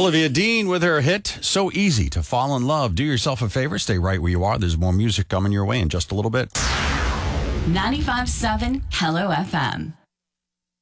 Olivia Dean with her hit, So Easy to Fall in Love. Do yourself a favor, stay right where you are. There's more music coming your way in just a little bit. 95.7 Hello FM.